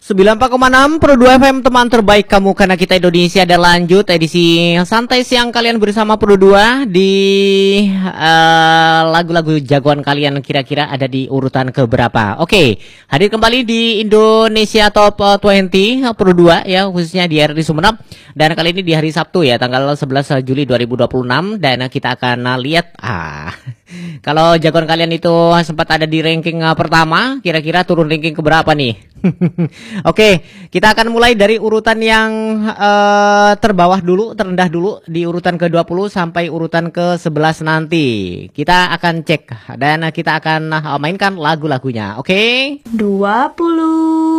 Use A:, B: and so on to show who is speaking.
A: 94,6 Pro 2 FM, teman terbaik kamu karena kita Indonesia. Dan lanjut edisi santai siang kalian bersama Pro 2 di lagu-lagu jagoan kalian kira-kira ada di urutan keberapa. Oke, hadir kembali di Indonesia Top 20 Pro 2 ya, khususnya di RRI Sumeneb. Dan kali ini di hari Sabtu ya, tanggal 11 Juli 2026. Dan kita akan lihat kalau jagoan kalian itu sempat ada di ranking pertama, kira-kira turun ranking ke berapa nih? Oke, kita akan mulai dari urutan yang terbawah dulu, terendah dulu di urutan ke-20 sampai urutan ke-11 nanti. Kita akan cek dan kita akan mainkan lagu-lagunya. Oke?
B: 20